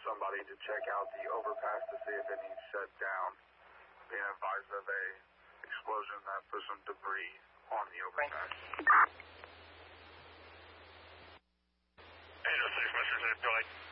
somebody to check out the overpass to see if it needs shut down. Being advised of a explosion that put some debris on the overpass. 806, Mr. 2,